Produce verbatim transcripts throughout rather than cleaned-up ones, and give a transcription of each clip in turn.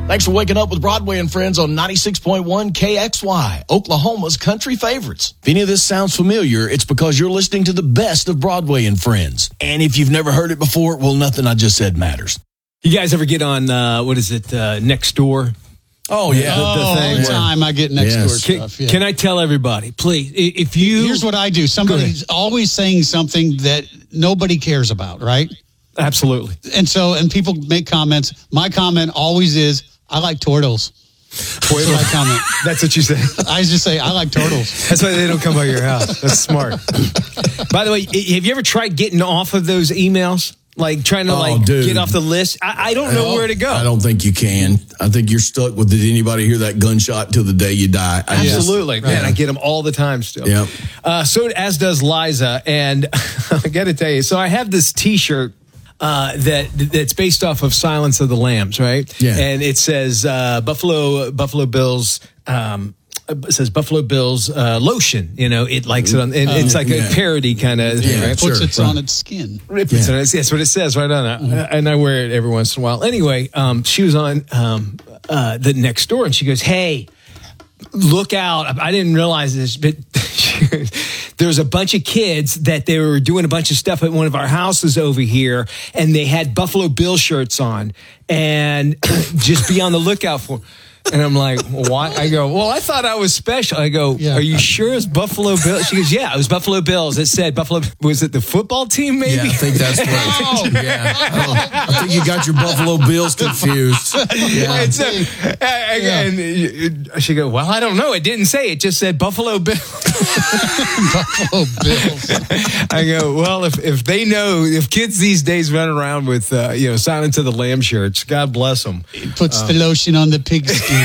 Thanks for waking up with Broadway and Friends on ninety-six point one K X Y, Oklahoma's country favorites. If any of this sounds familiar, it's because you're listening to the best of Broadway and Friends. And if you've never heard it before, well, nothing I just said matters. You guys ever get on, uh, what is it, uh, Nextdoor? Oh, yeah. The, the oh, thing all the time I get next Yes. door stuff. Can, Yeah. can I tell everybody, please, if you... Here's what I do. Somebody's always saying something that nobody cares about, right? Absolutely. And so, and people make comments. My comment always is, I like turtles. That's my comment. That's what you say. I just say, I like turtles. That's why they don't come by your house. That's smart. By the way, have you ever tried getting off of those emails? Like trying to Oh, like dude. get off the list? I, I don't know where to go. I don't think you can. I think you're stuck with, did anybody hear that gunshot till the day you die? I just- Absolutely. Man, I get them all the time still. Yep. Uh, so as does Liza. And I got to tell you, so I have this T-shirt uh, that that's based off of Silence of the Lambs, right? Yeah. And it says uh, Buffalo Buffalo Bills. Um, it says Buffalo Bills uh, lotion. You know, it likes it on. And it's like yeah. a parody kind of thing, Yeah, right? sure. Puts it right. on its skin. It puts it on- That's what it says right on it. Mm-hmm. And I wear it every once in a while. Anyway, um, she was on um, uh, the next door and she goes, "Hey, look out." I didn't realize this, but there was a bunch of kids that they were doing a bunch of stuff at one of our houses over here, and they had Buffalo Bill shirts on, and just be on the lookout for. And I'm like, well, why? I go, well, I thought I was special. I go, Yeah. are you sure it's Buffalo Bills? She goes, yeah, it was Buffalo Bills. It said Buffalo. Was it the football team? Maybe. Yeah, I think that's right. Oh. Yeah. I, I think you got your Buffalo Bills confused. Yeah. It's a, and, and she go, well, I don't know. It didn't say. It just said Buffalo Bills. Buffalo Bills. I go, well, if if they know, if kids these days run around with, uh, you know, Silence of the Lamb shirts, God bless them. Puts the lotion on the pig skin.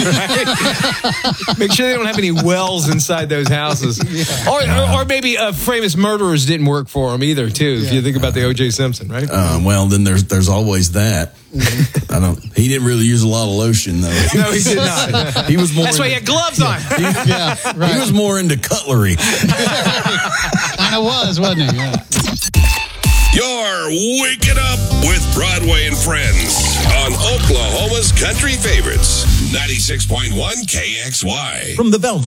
Make sure they don't have any wells inside those houses. Or, or, or maybe uh, famous murderers didn't work for them either, too, if you think about the O J Simpson, right? Uh, well, then there's there's always that. I don't. He didn't really use a lot of lotion though. No, he did not. He was more. That's why he into, had gloves on. Yeah, right. He was more into cutlery. Kind of was, wasn't he? Yeah. You're waking up with Broadway and Friends on Oklahoma's country favorites, ninety-six point one K X Y. From the Vel-